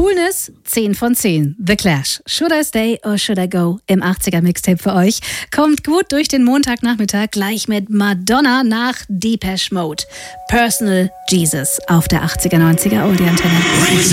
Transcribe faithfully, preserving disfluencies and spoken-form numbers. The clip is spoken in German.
Coolness, zehn von zehn. The Clash. Should I Stay or Should I Go? Im achtziger-Mixtape für euch. Kommt gut durch den Montagnachmittag, gleich mit Madonna nach Depeche Mode. Personal Jesus auf der achtziger, neunziger Oldie Antenne.